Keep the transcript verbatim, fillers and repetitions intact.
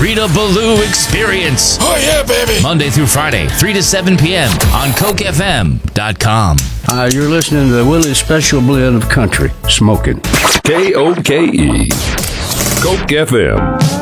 Rita Ballou Experience. Oh, yeah, baby. Monday through Friday, three to seven p.m. on Coke F M dot com. Uh, you're listening to the Willie's Special Blend of Country, smoking. K O K E. Coke F M.